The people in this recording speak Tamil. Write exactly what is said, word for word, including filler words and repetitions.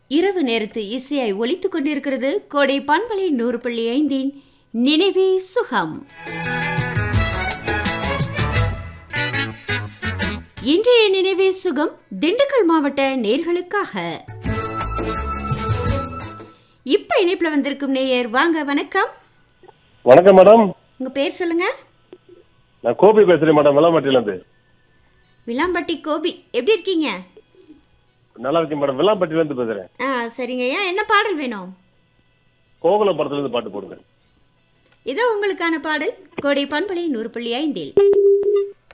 இரவு நேரத்து இசையாய் ஒலித்துக் கொண்டிருக்கிறது கோடை பண்பலை நூறு புள்ளி ஐந்தின் நினைவே சுகம். இன்றைய நினைவே சுகம் திண்டுக்கல் மாவட்ட நேயர்களுக்காக. இப்ப இணைப்புல வந்திருக்கும் நேயர் வாங்க. வணக்கம். வணக்கம் மேடம். உங்க பேர் சொல்லுங்க. நான் கோபி பேசுறேன் மேடம், விளாம்பட்டில இருந்து. விளாம்பட்டி கோபி, எப்படி இருக்கீங்க? நல்லா இருக்கேன் மேடம், விளாம்பட்டில இருந்து பேசுறேன். ஆ சரிங்க. ஐயா, என்ன பாடல் வேணும்? கோகுலம் படத்துல இருந்து பாட்டு போடுங்க. இதோ உங்களுக்கான பாடல் கோடை பண்பலை நூறு புள்ளி ஐந்தில்.